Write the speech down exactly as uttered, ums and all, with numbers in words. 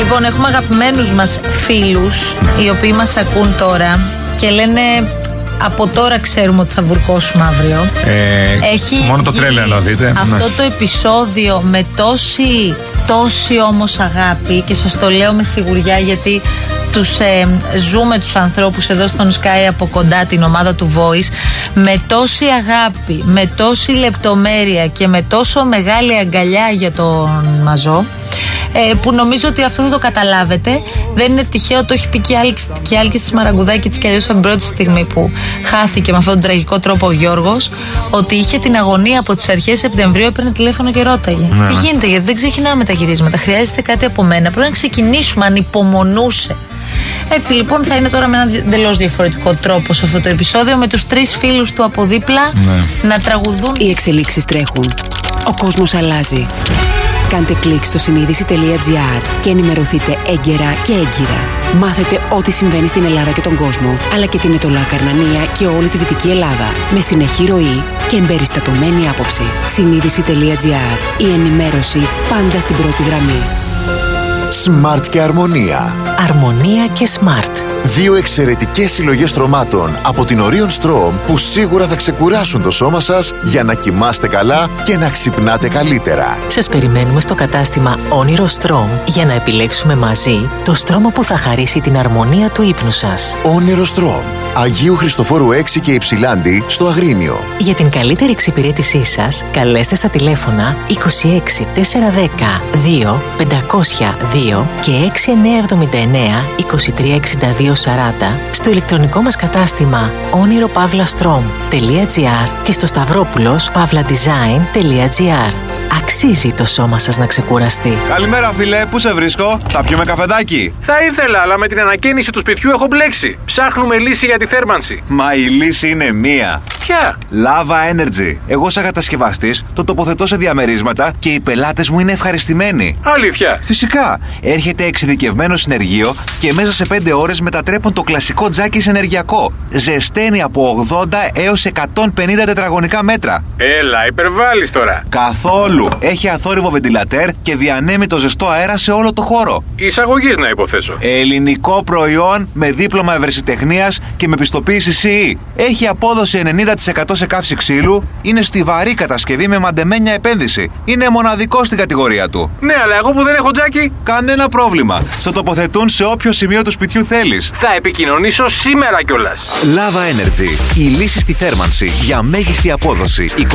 Λοιπόν, έχουμε αγαπημένους μας φίλους, οι οποίοι μας ακούν τώρα και λένε από τώρα ξέρουμε ότι θα βουρκώσουμε αύριο. Ε, Έχει μόνο το τρέλερ να δείτε. Αυτό ναι. το επεισόδιο με τόση, τόση όμως αγάπη, και σας το λέω με σιγουριά γιατί τους ε, ζούμε τους ανθρώπους εδώ στον Sky από κοντά, την ομάδα του Voice, με τόση αγάπη, με τόση λεπτομέρεια και με τόσο μεγάλη αγκαλιά για τον Μαζό, ε, που νομίζω ότι αυτό θα το καταλάβετε. Δεν είναι τυχαίο, το έχει πει και η Άλκης της Μαραγκουδάκη, και αλλιώς από την πρώτη στιγμή που χάθηκε με αυτόν τον τραγικό τρόπο ο Γιώργος, ότι είχε την αγωνία από τις αρχές Σεπτεμβρίου, έπαιρνε τηλέφωνο και ρώταγε. Ναι, τι γίνεται, γιατί δεν ξεκινάμε τα γυρίσματα, χρειάζεται κάτι από μένα, πρέπει να ξεκινήσουμε, ανυπομονούσε. Έτσι λοιπόν θα είναι τώρα με έναν εντελώς διαφορετικό τρόπο σε αυτό το επεισόδιο, με τους τρεις φίλους του από δίπλα ναι. να τραγουδούν. Οι εξελίξεις τρέχουν. Ο κόσμος αλλάζει. Κάντε κλικ στο συνείδηση τελεία τζι άρ και ενημερωθείτε έγκαιρα και έγκυρα. Μάθετε ό,τι συμβαίνει στην Ελλάδα και τον κόσμο, αλλά και την Ετωλά Καρνανία και όλη τη Δυτική Ελλάδα, με συνεχή ροή και εμπεριστατωμένη άποψη. συνείδηση τελεία τζι άρ. Η ενημέρωση πάντα στην πρώτη γραμμή. Smart και Αρμονία. Αρμονία και Smart. Δύο εξαιρετικές συλλογές στρωμάτων από την Orion Strom που σίγουρα θα ξεκουράσουν το σώμα σας για να κοιμάστε καλά και να ξυπνάτε καλύτερα. Σας περιμένουμε στο κατάστημα Όνειρο Strom για να επιλέξουμε μαζί το στρώμα που θα χαρίσει την αρμονία του ύπνου σας. Όνειρο Strom. Αγίου Χριστοφόρου έξι και Υψηλάντη στο Αγρίνιο. Για την καλύτερη εξυπηρέτησή σας, καλέστε στα τηλέφωνα είκοσι έξι τετρακόσια δέκα δύο πεντακόσια δύο και έξι εννιά εβδομήντα εννέα είκοσι τρία εξήντα δύο σαράντα στο ηλεκτρονικό μας κατάστημα όνειρο παύλα στρομ τελεία τζι άρ και στο σταυρόπουλος παύλα design τελεία τζι άρ. Αξίζει το σώμα σας να ξεκουραστεί. Καλημέρα φίλε, πού σε βρίσκω? Θα πιούμε καφεδάκι? Θα ήθελα, αλλά με την ανακαίνιση του σπιτιού έχω μπλέξει. Ψάχνουμε λύση για τη θέρμανση. Μα η λύση είναι μία. Ποια? Lava Energy. Εγώ σαν κατασκευαστής το τοποθετώ σε διαμερίσματα και οι πελάτες μου είναι ευχαριστημένοι. Αλήθεια? Φυσικά. Έρχεται εξειδικευμένο συνεργείο και μέσα σε πέντε ώρες μετατρέπουν το κλασικό τζάκι σε ενεργειακό. Ζεσταίνει από ογδόντα έως εκατόν πενήντα τετραγωνικά μέτρα. Έλα, υπερβάλλεις τώρα. Καθόλου. Έχει αθόρυβο βεντιλατέρ και διανέμει το ζεστό αέρα σε όλο το χώρο. Εισαγωγής να υποθέσω. Ελληνικό προϊόν με δίπλωμα ευρεσιτεχνίας και με πιστοποίηση σι ι. Έχει απόδοση ενενήντα τοις εκατό σε καύση ξύλου. Είναι στιβαρή κατασκευή με μαντεμένια επένδυση. Είναι μοναδικό στην κατηγορία του. Ναι, αλλά εγώ που δεν έχω τζάκι. Κανένα πρόβλημα. Στο τοποθετούν σε όποιο σημείο του σπιτιού θέλεις. Θα επικοινωνήσω σήμερα κιόλας. Lava Energy. Η λύση στη θέρμανση για μέγιστη απόδοση.